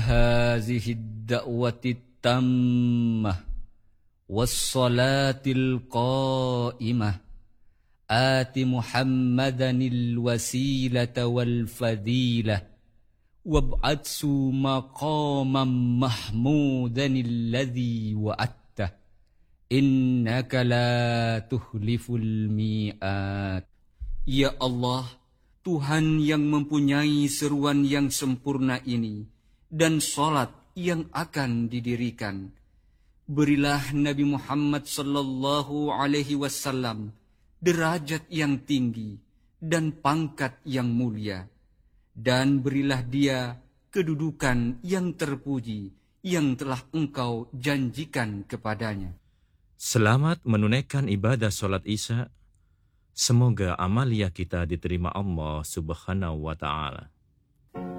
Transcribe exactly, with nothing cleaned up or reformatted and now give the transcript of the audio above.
هذه الدعوة التامة والصلاة القائمة آت محمدا الوسيلة والفضيلة وابعثه مقاما محمودا الذي وعدته إنك لا تخلف الميعاد. Ya Allah, Tuhan yang mempunyai seruan yang sempurna ini dan salat yang akan didirikan, berilah Nabi Muhammad sallallahu alaihi wasallam derajat yang tinggi dan pangkat yang mulia, dan berilah dia kedudukan yang terpuji yang telah Engkau janjikan kepadanya. Selamat menunaikan ibadah solat Isya. Semoga amalia kita diterima Allah Subhanahu wa Ta'ala.